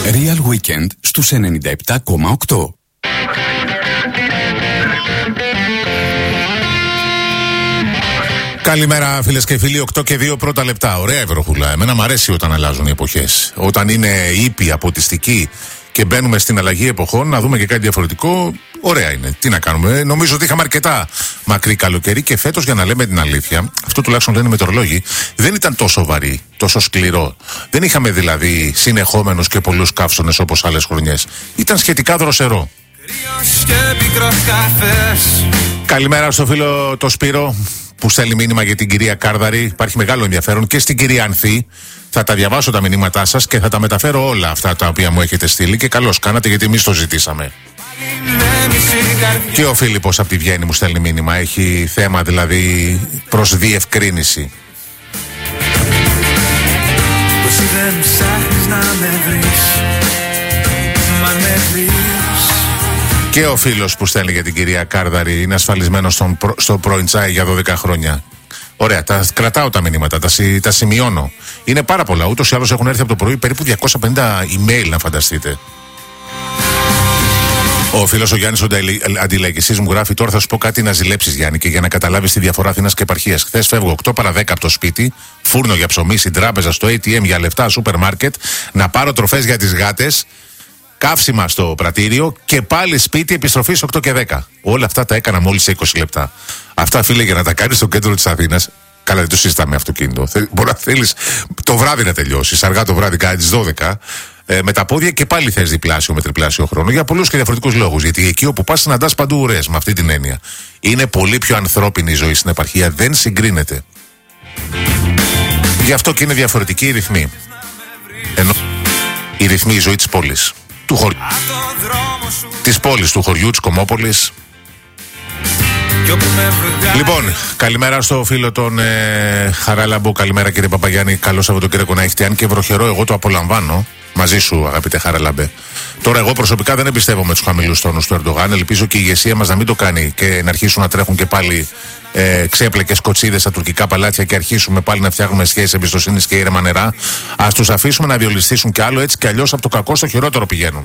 Real Weekend στους 97,8. Καλημέρα φίλες και φίλοι, 8 και 2 πρώτα λεπτά. Ωραία βροχούλα. Εμένα μου αρέσει όταν αλλάζουν οι εποχές. Όταν είναι ήπια, αποτιστική και μπαίνουμε στην αλλαγή εποχών, να δούμε και κάτι διαφορετικό. Ωραία είναι. Τι να κάνουμε. Νομίζω ότι είχαμε αρκετά μακρύ καλοκαίρι και φέτος, για να λέμε την αλήθεια, αυτό τουλάχιστον λένε οι μετεωρολόγοι, δεν ήταν τόσο βαρύ, τόσο σκληρό. Δεν είχαμε δηλαδή συνεχόμενους και πολλούς καύσωνες όπως άλλες χρονιές. Ήταν σχετικά δροσερό. Καλημέρα στο φίλο το Σπύρο, που στέλνει μήνυμα για την κυρία Κάρδαρη. Υπάρχει μεγάλο ενδιαφέρον και στην κυρία Ανθή. Θα τα διαβάσω τα μηνύματά σας και θα τα μεταφέρω όλα αυτά τα οποία μου έχετε στείλει, και καλώς κάνατε, γιατί εμείς το ζητήσαμε. Και ο Φίλιππος από τη Βιέννη μου στέλνει μήνυμα. Έχει θέμα δηλαδή προς διευκρίνηση. Και ο φίλος που στέλνει για την κυρία Κάρδαρη είναι ασφαλισμένος στο πρώην Τσάι για 12 χρόνια. Ωραία, τα κρατάω τα μηνύματα, τα σημειώνω. Είναι πάρα πολλά, ούτως ή άλλως έχουν έρθει από το πρωί περίπου 250 email, να φανταστείτε. Ο φίλος ο Γιάννης ο Αντιλαϊκιστής μου γράφει: τώρα θα σου πω κάτι να ζηλέψεις, Γιάννη, και για να καταλάβεις τη διαφορά Αθήνας και επαρχίας. Χθες φεύγω 8 παρα 10 από το σπίτι, φούρνο για ψωμί, στην τράπεζα, στο ATM για λεφτά, σούπερ μάρκετ, να πάρω τροφές για τις γάτες, καύσιμα στο πρατήριο και πάλι σπίτι, επιστροφή στις 8 και 10. Όλα αυτά τα έκανα μόλις σε 20 λεπτά. Αυτά, φίλε, για να τα κάνεις στο κέντρο της Αθήνας, καλά, δεν το συζητάμε αυτοκίνητο. Μπορεί να θέλεις το βράδυ να τελειώσεις, αργά το βράδυ, κάτι τις 12. Με τα πόδια και πάλι θες διπλάσιο με τριπλάσιο χρόνο, για πολλούς και διαφορετικούς λόγους. Γιατί εκεί όπου πας συναντάς παντού ουρές, με αυτή την έννοια. Είναι πολύ πιο ανθρώπινη η ζωή στην επαρχία, δεν συγκρίνεται. Γι' αυτό και είναι διαφορετική η ρυθμή. Ενώ η ρυθμή, η ζωή της πόλης, του χωριού, της πόλης, του χωριού, της Κομμόπολης. Λοιπόν, καλημέρα στο φίλο τον Χαράλαμπο. Καλημέρα κύριε Παπαγιάννη. Καλό Σαββατοκύριακο να έχετε. Αν και βροχερό, εγώ το απολαμβάνω. Μαζί σου, αγαπητέ Χαράλαμπε. Τώρα, εγώ προσωπικά δεν εμπιστεύομαι τους χαμηλούς τόνους του Ερντογάν. Ελπίζω και η ηγεσία μας να μην το κάνει και να αρχίσουν να τρέχουν και πάλι ξέπλεκες κοτσίδες στα τουρκικά παλάτια και αρχίσουμε πάλι να φτιάχνουμε σχέσεις εμπιστοσύνης και ήρεμα νερά. Ας τους αφήσουμε να διολυστήσουν κι άλλο, έτσι κι αλλιώς από το κακό στο χειρότερο πηγαίνουν.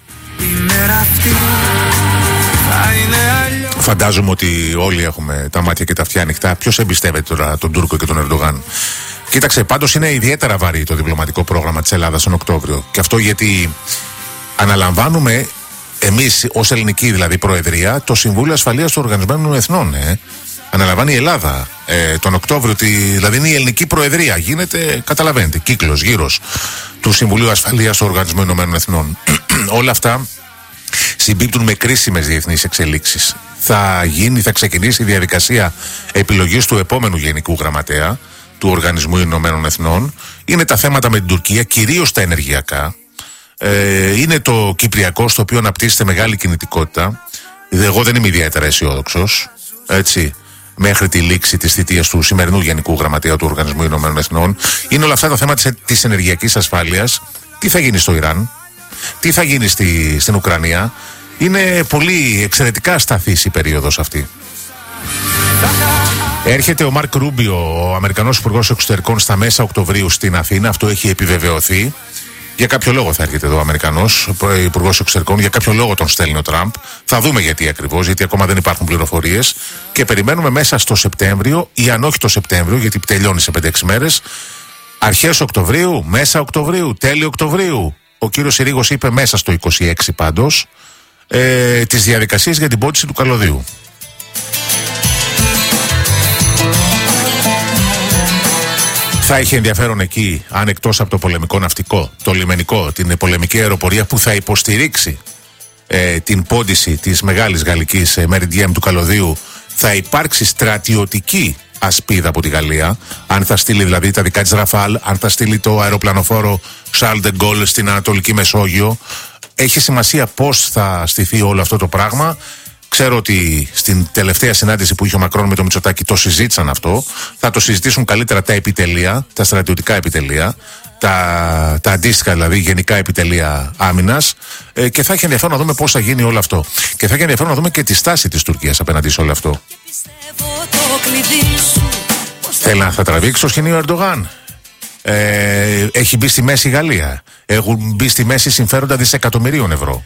Φαντάζομαι ότι όλοι έχουμε τα μάτια και τα αυτιά ανοιχτά. Ποιος εμπιστεύεται τώρα τον Τούρκο και τον Ερντογάν? Κοίταξε, πάντως είναι ιδιαίτερα βαρύ το διπλωματικό πρόγραμμα της Ελλάδας τον Οκτώβριο. Και αυτό γιατί αναλαμβάνουμε εμείς, ως ελληνική δηλαδή Προεδρία, το Συμβούλιο Ασφαλείας του Οργανωμένων Εθνών. Αναλαμβάνει η Ελλάδα τον Οκτώβριο, δηλαδή είναι η ελληνική Προεδρία. Γίνεται, καταλαβαίνετε, κύκλος, γύρος του Συμβουλίου Ασφαλείας του Οργανισμού Ηνωμένων Εθνών. Όλα αυτά συμπίπτουν με κρίσιμες διεθνείς εξελίξεις. Θα ξεκινήσει η διαδικασία επιλογής του επόμενου Γενικού Γραμματέα του Οργανισμού Ηνωμένων Εθνών. Είναι τα θέματα με την Τουρκία, κυρίως τα ενεργειακά. Είναι το Κυπριακό, στο οποίο αναπτύσσεται μεγάλη κινητικότητα. Εγώ δεν είμαι ιδιαίτερα αισιόδοξος, έτσι, μέχρι τη λήξη της θητείας του σημερινού Γενικού Γραμματέα του Οργανισμού Ηνωμένων Εθνών. Είναι όλα αυτά τα θέματα της ενεργειακής ασφάλειας. Τι θα γίνει στο Ιράν, τι θα γίνει στην Ουκρανία. Είναι πολύ εξαιρετικά ασταθής η περίοδος αυτή. Έρχεται ο Μάρκ Ρούμπιο, ο Αμερικανός Υπουργός Εξωτερικών, στα μέσα Οκτωβρίου στην Αθήνα. Αυτό έχει επιβεβαιωθεί. Για κάποιο λόγο θα έρχεται εδώ ο Αμερικανός Υπουργός Εξωτερικών, για κάποιο λόγο τον στέλνει ο Τραμπ. Θα δούμε γιατί ακριβώς, γιατί ακόμα δεν υπάρχουν πληροφορίες. Και περιμένουμε μέσα στο Σεπτέμβριο, ή αν όχι το Σεπτέμβριο, γιατί τελειώνει σε 5-6 μέρες, αρχές Οκτωβρίου, μέσα Οκτωβρίου, τέλη Οκτωβρίου. Ο κύριος Συρίγος είπε μέσα στο 26 πάντως, τις διαδικασίες για την πώληση του καλωδίου. Θα είχε ενδιαφέρον εκεί, αν εκτός από το πολεμικό ναυτικό, το λιμενικό, την πολεμική αεροπορία που θα υποστηρίξει την πώληση της μεγάλης γαλλικής Meridian του καλωδίου, θα υπάρξει στρατιωτική ασπίδα από τη Γαλλία, αν θα στείλει δηλαδή τα δικά της Ραφάλ, αν θα στείλει το αεροπλανοφόρο Charles de Gaulle στην Ανατολική Μεσόγειο. Έχει σημασία πώς θα στηθεί όλο αυτό το πράγμα. Ξέρω ότι στην τελευταία συνάντηση που είχε ο Μακρόν με το Μητσοτάκη το συζήτησαν αυτό. Θα το συζητήσουν καλύτερα τα επιτελεία, τα στρατιωτικά επιτελεία, τα αντίστοιχα δηλαδή γενικά επιτελεία άμυνας, και θα έχει ενδιαφέρον να δούμε πώς θα γίνει όλο αυτό. Και θα έχει ενδιαφέρον να δούμε και τη στάση της Τουρκίας απέναντι σε όλο αυτό. Θα τραβήξει το σκηνή ο Ερντογάν Έχει μπει στη μέση η Γαλλία. Έχουν μπει στη μέση συμφέροντα δισεκατομμυρίων ευρώ.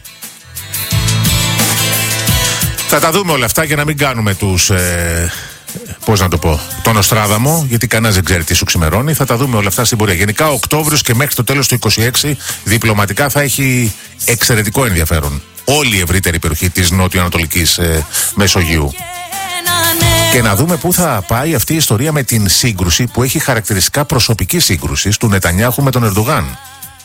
Θα τα δούμε όλα αυτά για να μην κάνουμε τους... πώς να το πω, τον Νοστράδαμο, γιατί κανένας δεν ξέρει τι σου ξημερώνει. Θα τα δούμε όλα αυτά στην πορεία. Γενικά, ο Οκτώβριος και μέχρι το τέλος του 26 διπλωματικά θα έχει εξαιρετικό ενδιαφέρον όλη η ευρύτερη περιοχή της νότιο-ανατολικής Μεσογείου. Και να δούμε πού θα πάει αυτή η ιστορία με την σύγκρουση που έχει χαρακτηριστικά προσωπική σύγκρουση του Νετανιάχου με τον Ερντογάν.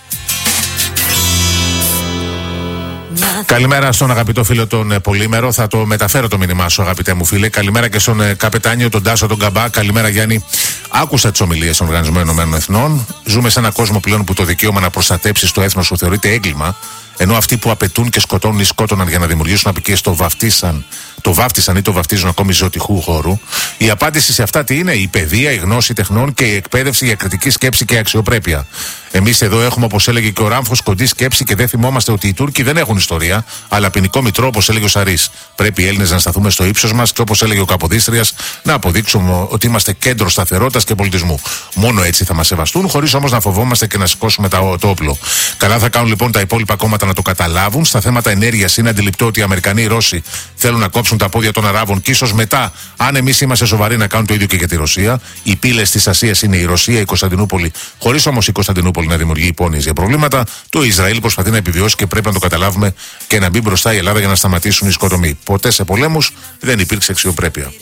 Καλημέρα στον αγαπητό φίλο τον Πολύμερο. Θα το μεταφέρω το μήνυμά σου, αγαπητέ μου φίλε. Καλημέρα και στον καπετάνιο, τον Τάσο, τον Καμπά. Καλημέρα, Γιάννη. Άκουσα τις ομιλίες των Οργανισμένων Ηνωμένων Εθνών. Ζούμε σε έναν κόσμο πλέον που το δικαίωμα να προστατέψεις το έθνος σου θεωρείται έγκλημα. Ενώ αυτοί που απαιτούν και σκοτώνουν ή σκότωναν για να δημιουργήσουν απικίες το βάφτισαν ή το βαφτίζουν ακόμη ζωτιχού χώρου. Η απάντηση σε αυτά τι είναι? Η παιδεία, η γνώση τεχνών και η εκπαίδευση για κριτική σκέψη και αξιοπρέπεια. Εμείς εδώ έχουμε, όπως έλεγε και ο Ράμφος, κοντή σκέψη και δεν θυμόμαστε ότι οι Τούρκοι δεν έχουν ιστορία, αλλά ποινικό μητρό, όπως έλεγε ο Σαρής. Πρέπει οι Έλληνες να σταθούμε στο ύψος μας και, όπως έλεγε ο Καποδίστριας, να αποδείξουμε ότι είμαστε κέντρο σταθερότητας και πολιτισμού. Μόνο έτσι θα μας σεβαστούν, χωρίς όμως να φοβόμαστε και να σηκώσουμε το όπλο. Καλά θα κάνουν λοιπόν τα υπόλοιπα κόμματα να το καταλάβουν. Στα θέματα ενέργειας είναι αντιληπτό ότι οι Αμερικανοί, οι Ρώσοι θέλουν να κόψουν τα πόδια των Αράβων και ίσως μετά, αν εμείς είμαστε σοβαροί, να κάνουν το ίδιο και για τη Ρωσία. Οι πύλες της Ασίας είναι η Ρωσία, η Κωνσταντινούπολη, χωρίς όμως η Κωνσταντινούπολη να δημιουργεί υπόνοιες για προβλήματα. Το Ισραήλ προσπαθεί να επιβιώσει και πρέπει να το καταλάβουμε και να μπει μπροστά η Ελλάδα για να σταματήσουν οι σκοτωμοί. Ποτέ σε πολέμους δεν υπήρξε αξιοπρέπεια.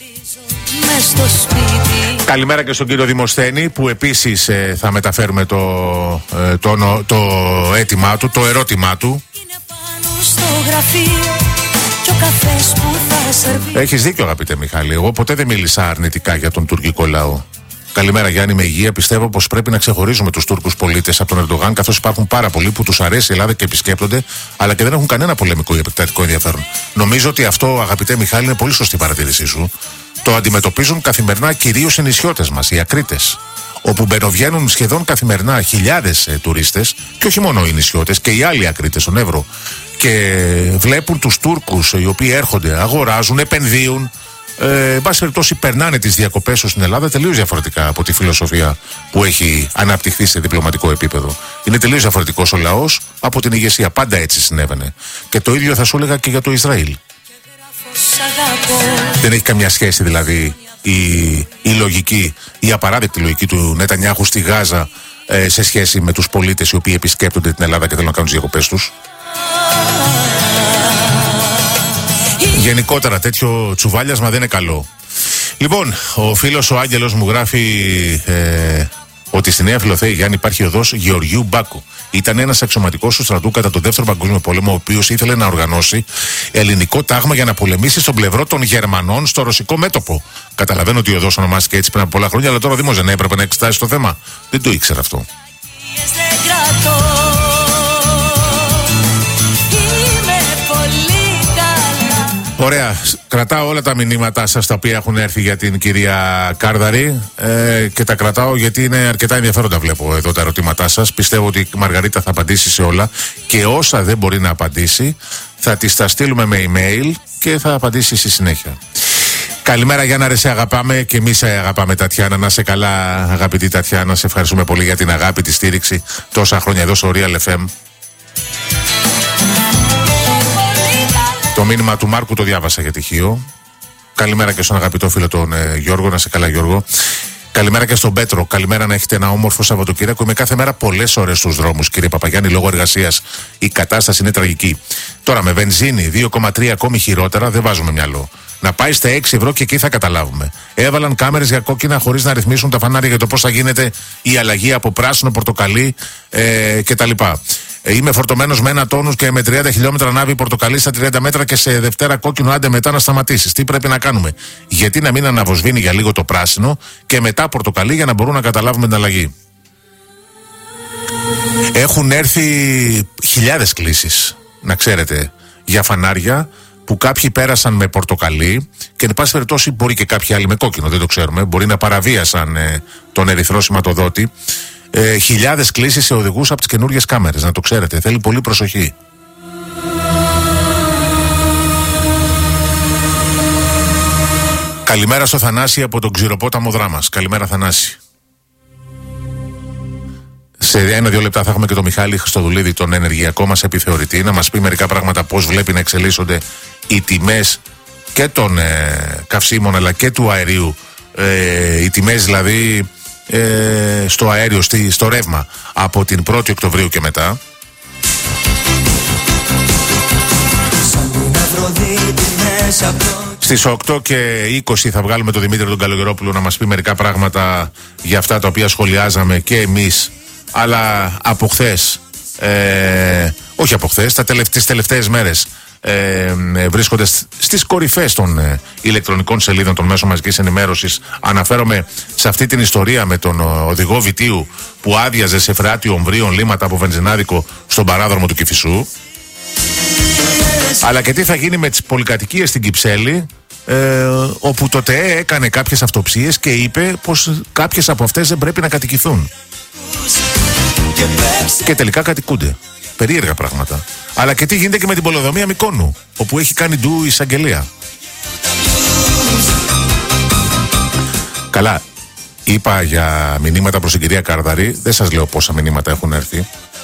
Καλημέρα και στον κύριο Δημοσθένη που επίσης θα μεταφέρουμε το αίτημά του, το ερώτημά του. Έχεις δίκιο, αγαπητέ Μιχάλη. Εγώ ποτέ δεν μίλησα αρνητικά για τον τουρκικό λαό. Καλημέρα, Γιάννη, με υγεία. Πιστεύω πως πρέπει να ξεχωρίζουμε τους Τούρκους πολίτες από τον Ερντογάν, καθώς υπάρχουν πάρα πολλοί που τους αρέσει η Ελλάδα και επισκέπτονται, αλλά και δεν έχουν κανένα πολεμικό ή επεκτατικό ενδιαφέρον. Νομίζω ότι αυτό, αγαπητέ Μιχάλη, είναι πολύ σωστή παρατήρησή σου. Το αντιμετωπίζουν καθημερινά κυρίως οι νησιώτες μας, οι Ακρίτες, όπου μπαινοβγαίνουν σχεδόν καθημερινά χιλιάδες τουρίστες, και όχι μόνο οι νησιώτες, και οι άλλοι Ακρίτες στον Εύρο. Και βλέπουν τους Τούρκους οι οποίοι έρχονται, αγοράζουν, επενδύουν. Εν πάση περιπτώσει, περνάνε τις διακοπές τους στην Ελλάδα τελείως διαφορετικά από τη φιλοσοφία που έχει αναπτυχθεί σε διπλωματικό επίπεδο. Είναι τελείως διαφορετικός ο λαός από την ηγεσία. Πάντα έτσι συνέβαινε. Και το ίδιο θα σου έλεγα και για το Ισραήλ. Δεν έχει καμιά σχέση δηλαδή η λογική, η απαράδεκτη λογική του Νετανιάχου στη Γάζα σε σχέση με τους πολίτες οι οποίοι επισκέπτονται την Ελλάδα και θέλουν να κάνουν τις διακοπές τους. Γενικότερα τέτοιο τσουβάλιασμα δεν είναι καλό. Λοιπόν, ο φίλος ο Άγγελος μου γράφει ότι στη Νέα Φιλοθέη, Γιάννη, υπάρχει οδός Γεωργίου Μπάκου. Ήταν ένας αξιωματικός του στρατού κατά τον Δεύτερο Παγκόσμιο Πόλεμο, ο οποίος ήθελε να οργανώσει ελληνικό τάγμα για να πολεμήσει στον πλευρό των Γερμανών στο ρωσικό μέτωπο. Καταλαβαίνω ότι η οδός ονομάστηκε έτσι πριν από πολλά χρόνια, αλλά τώρα ο Δήμος δεν έπρεπε να εξετάσει το θέμα. Δεν το ήξερα αυτό. Ωραία, κρατάω όλα τα μηνύματά σας τα οποία έχουν έρθει για την κυρία Κάρδαρη και τα κρατάω γιατί είναι αρκετά ενδιαφέροντα. Βλέπω εδώ τα ερωτήματά σας. Πιστεύω ότι η Μαργαρίτα θα απαντήσει σε όλα και όσα δεν μπορεί να απαντήσει θα τις τα στείλουμε με email και θα απαντήσει στη συνέχεια. Καλημέρα Γιάννα, ρε, σε αγαπάμε και εμείς σε αγαπάμε, Τατιάνα. Να σε καλά, αγαπητή Τατιάνα. Σε ευχαριστούμε πολύ για την αγάπη, τη στήριξη τόσα χρόνια εδώ στο Real FM. Το μήνυμα του Μάρκου το διάβασα για τυχείο. Καλημέρα και στον αγαπητό φίλο τον Γιώργο. Να σε καλά, Γιώργο. Καλημέρα και στον Πέτρο. Καλημέρα, να έχετε ένα όμορφο Σαββατοκύριακο. Είμαι κάθε μέρα πολλές ώρες στους δρόμους, κύριε Παπαγιάννη, λόγω εργασίας. Η κατάσταση είναι τραγική. Τώρα με βενζίνη 2,3 ακόμη χειρότερα, δεν βάζουμε μυαλό. Να πάει στα 6 ευρώ και εκεί θα καταλάβουμε. Έβαλαν κάμερες για κόκκινα χωρίς να ρυθμίσουν τα φανάρια για το πώς θα γίνεται η αλλαγή από πράσινο, πορτοκαλί κτλ. Είμαι φορτωμένος με 1 τόνο και με 30 χιλιόμετρα ανάβει πορτοκαλί στα 30 μέτρα και σε Δευτέρα κόκκινο, άντε μετά να σταματήσεις. Τι πρέπει να κάνουμε? Γιατί να μην αναβοσβήνει για λίγο το πράσινο και μετά πορτοκαλί για να μπορούμε να καταλάβουμε την αλλαγή? Έχουν έρθει χιλιάδες κλήσεις, να ξέρετε, για φανάρια που κάποιοι πέρασαν με πορτοκαλί και εν πάση περιπτώσει μπορεί και κάποιοι άλλοι με κόκκινο, δεν το ξέρουμε. Μπορεί να παραβίασαν τον ερυθρό σηματοδότη. Χιλιάδες κλήσεις σε οδηγούς από τις καινούργιες κάμερες, να το ξέρετε. Θέλει πολύ προσοχή. Καλημέρα στο Θανάση από τον Ξηροπόταμο Δράμας. Καλημέρα, Θανάση. Σε 1-2 λεπτά θα έχουμε και τον Μιχάλη Χριστοδουλίδη, τον ενεργειακό μας επιθεωρητή, να μας πει μερικά πράγματα πώς βλέπει να εξελίσσονται οι τιμές και των καυσίμων αλλά και του αερίου, οι τιμές δηλαδή στο αέριο, στο ρεύμα από την 1η Οκτωβρίου και μετά. Στις 8:20 θα βγάλουμε τον Δημήτρη τον Καλογερόπουλο να μας πει μερικά πράγματα για αυτά τα οποία σχολιάζαμε και εμείς, αλλά από χθες, όχι από χθες, τις τελευταίες μέρες βρίσκονται στις κορυφές των ηλεκτρονικών σελίδων των μέσων μαζικής ενημέρωσης. Αναφέρομαι σε αυτή την ιστορία με τον οδηγό Βιτίου που άδειαζε σε φρεάτιο ομβρίων λίμματα από βενζινάδικο στον παράδρομο του Κηφισού, αλλά και τι θα γίνει με τις πολυκατοικίες στην Κυψέλη, όπου το ΤΕΕ έκανε κάποιες αυτοψίες και είπε πως κάποιες από αυτές δεν πρέπει να κατοικηθούν και τελικά κατοικούνται. Περίεργα πράγματα. Αλλά και τι γίνεται και με την πολεοδομία Μυκόνου, όπου έχει κάνει ντου η εισαγγελία. Καλά, είπα για μηνύματα προς την κυρία Κάρδαρη, δεν σας λέω πόσα μηνύματα έχουν έρθει.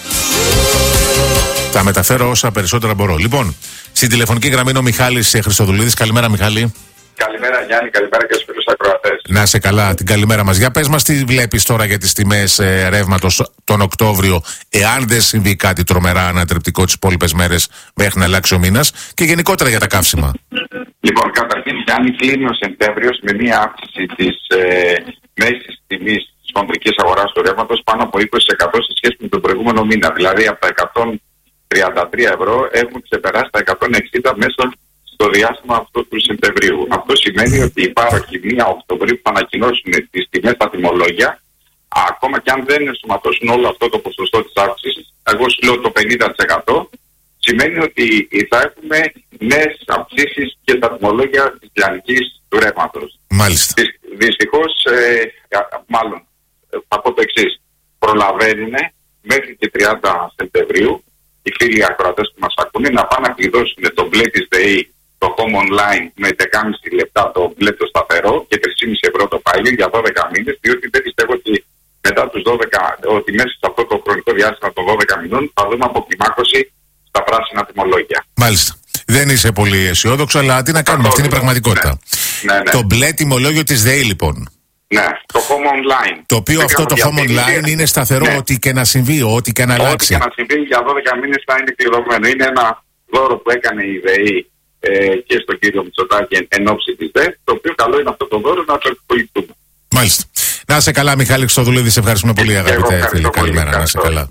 Θα μεταφέρω όσα περισσότερα μπορώ. Λοιπόν, στην τηλεφωνική γραμμή είναι ο Μιχάλης Χριστοδουλίδης. Καλημέρα, Μιχάλη. Καλημέρα, Γιάννη, καλημέρα και στους φίλους ακροατές. Να είσαι καλά, την καλημέρα μας. Για πες μας τι βλέπεις τώρα για τις τιμές ρεύματος τον Οκτώβριο, εάν δεν συμβεί κάτι τρομερά ανατρεπτικό τις υπόλοιπες μέρες μέχρι να αλλάξει ο μήνας, και γενικότερα για τα καύσιμα. Λοιπόν, καταρχήν, Γιάννη, κλείνει ο Σεπτέμβριος με μία αύξηση της μέσης τιμής της χοντρικής αγοράς του ρεύματος πάνω από 20% σε σχέση με τον προηγούμενο μήνα. Δηλαδή από τα 133 ευρώ έχουν ξεπεράσει τα 160 μέσα στο διάστημα αυτό του Σεπτεμβρίου. Αυτό σημαίνει ότι υπάρχει μία Οκτωβρίου που θα ανακοινώσουν τις τιμές στα τιμολόγια, ακόμα και αν δεν ενσωματώσουν όλο αυτό το ποσοστό της αύξησης, εγώ σου λέω το 50%, σημαίνει ότι θα έχουμε νέες αυξήσεις και στα τιμολόγια της λιανικής του ρεύματος. Μάλιστα. Δυστυχώς, μάλλον, θα πω το εξής, προλαβαίνουν μέχρι και 30 Σεπτεμβρίου οι φίλοι ακροατές που μας ακούνε να πάνε να κλειδώσουν το μπλε της ΔΕΗ, το Home Online με 10,5 λεπτά το μπλε το σταθερό και 3,5 ευρώ το πάγιο για 12 μήνες, διότι δεν πιστεύω ότι μετά τους 12, ότι μέσα σε αυτό το χρονικό διάστημα των 12 μηνών θα δούμε αποκλιμάκωση στα πράσινα τιμολόγια. Μάλιστα. Δεν είσαι πολύ αισιόδοξο, αλλά τι να κάνουμε, αυτή είναι η πραγματικότητα. Ναι. Το μπλε τιμολόγιο της ΔΕΗ, λοιπόν. Ναι, το Home Online. Το οποίο αυτό το Home Online είναι σταθερό, ό,τι και να συμβεί, ό,τι και να αλλάξει. Ό,τι και να συμβεί για 12 μήνες θα είναι κλειδωμένο. Είναι ένα δώρο που έκανε η ΔΕΗ και στον κύριο Μητσοτάκη εν ώψη της ΔΕΗ, το οποίο καλό είναι αυτό το δώρο να το εκπολιτούμε. Μάλιστα. Να είσαι καλά, Μιχάλη Χριστοδουλίδη, σε ευχαριστούμε πολύ, αγαπητέ φίλε. Καλημέρα, να είσαι καλά.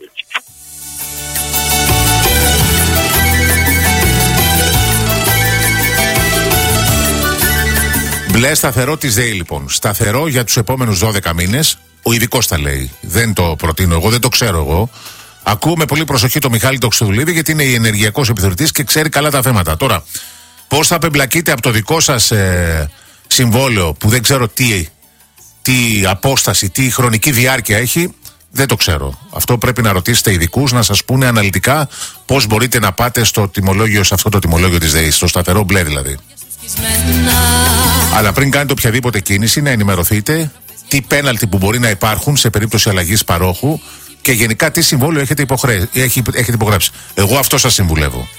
Μπλε σταθερό της ΔΕΗ, λοιπόν. Σταθερό για τους επόμενους 12 μήνες. Ο ειδικός τα λέει. Δεν το προτείνω εγώ, δεν το ξέρω εγώ. Ακούω με πολύ προσοχή τον Μιχάλη τον Χριστοδουλίδη, γιατί είναι ενεργειακός επιθεωρητής και ξέρει καλά τα θέματα. Τώρα, πώς θα απεμπλακείτε από το δικό σας συμβόλαιο, που δεν ξέρω τι απόσταση, τι χρονική διάρκεια έχει, δεν το ξέρω. Αυτό πρέπει να ρωτήσετε ειδικούς να σας πούνε αναλυτικά πώς μπορείτε να πάτε στο τιμολόγιο, σε αυτό το τιμολόγιο της ΔΕΗ, στο σταθερό μπλε δηλαδή. Αλλά πριν κάνετε οποιαδήποτε κίνηση, να ενημερωθείτε τι πέναλτι που μπορεί να υπάρχουν σε περίπτωση αλλαγής παρόχου και γενικά τι συμβόλαιο έχετε υπογράψει. Εγώ αυτό σας συμβουλεύω.